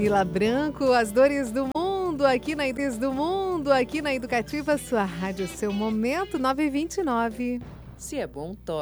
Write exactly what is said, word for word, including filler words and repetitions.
Camila Branco, as dores do mundo, aqui na Ideias do Mundo, aqui na Educativa, sua rádio, seu momento, nove e vinte e nove. Se é bom, toque.